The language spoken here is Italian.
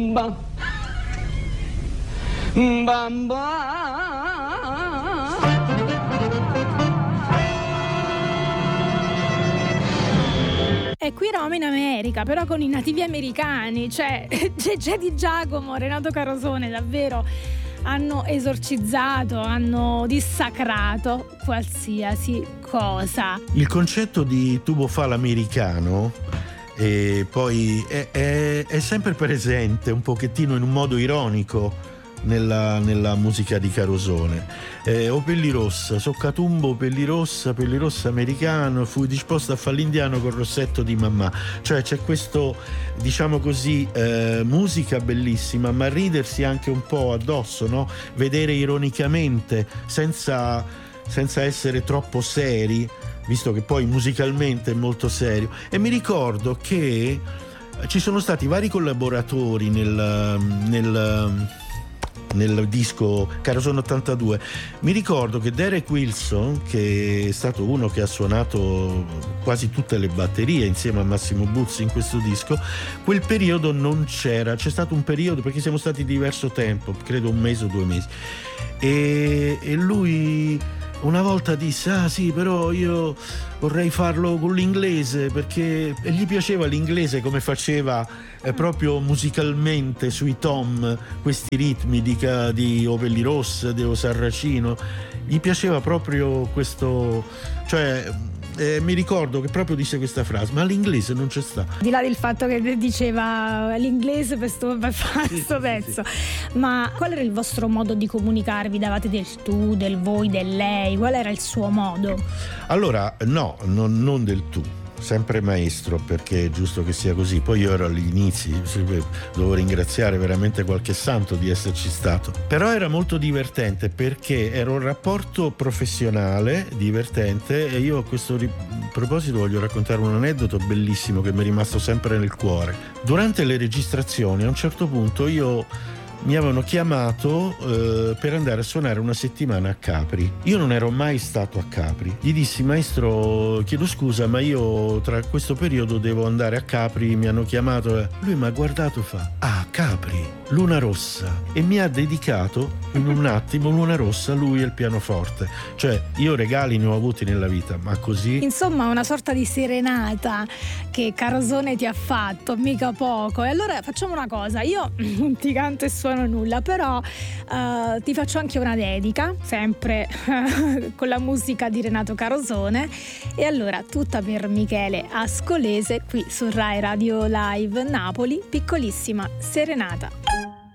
Bam. Bam bam. E qui eravamo in America, però con i nativi americani, cioè Gegè Di Giacomo, Renato Carosone, davvero hanno esorcizzato, hanno dissacrato qualsiasi cosa. Il concetto di tubo fala americano poi è sempre presente un pochettino in un modo ironico nella musica di Carosone. O Pellirossa, Soccatumbo, Pellirossa americano, fui disposto a fare l'indiano col rossetto di mamma. Cioè c'è questo, diciamo così, musica bellissima, ma ridersi anche un po' addosso, no? Vedere ironicamente, senza essere troppo seri, visto che poi musicalmente è molto serio. E mi ricordo che ci sono stati vari collaboratori nel disco Carosone 82. Mi ricordo che Derek Wilson, che è stato uno che ha suonato quasi tutte le batterie insieme a Massimo Buzzi in questo disco, quel periodo non c'era. C'è stato un periodo, perché siamo stati diverso tempo, credo un mese o 2 mesi, e lui una volta disse: ah sì, però io vorrei farlo con l'inglese, perché gli piaceva l'inglese come faceva proprio musicalmente sui tom, questi ritmi di O Pellirossa, di O Sarracino, gli piaceva proprio questo, cioè mi ricordo che proprio disse questa frase: ma l'inglese non c'è sta. Di là del fatto che diceva l'inglese per fare questo pezzo, ma qual era il vostro modo di comunicarvi? Davate del tu, del voi, del lei? Qual era il suo modo? Allora, no, non del tu, sempre maestro, perché è giusto che sia così. Poi io ero agli inizi, devo ringraziare veramente qualche santo di esserci stato, però era molto divertente perché era un rapporto professionale divertente. E io a questo proposito voglio raccontare un aneddoto bellissimo che mi è rimasto sempre nel cuore. Durante le registrazioni a un certo punto mi avevano chiamato per andare a suonare una settimana a Capri. Io non ero mai stato a Capri. Gli dissi: maestro, chiedo scusa, ma io tra questo periodo devo andare a Capri, mi hanno chiamato. Lui mi ha guardato, fa: ah, Capri, Luna Rossa, e mi ha dedicato in un attimo Luna Rossa, lui e il pianoforte. Cioè, io regali ne ho avuti nella vita, ma così, insomma, una sorta di serenata che Carosone ti ha fatto, mica poco. E allora facciamo una cosa: io non ti canto e suono nulla, però ti faccio anche una dedica, sempre con la musica di Renato Carosone. E allora, tutta per Michele Ascolese, qui su Rai Radio Live Napoli, piccolissima serenata.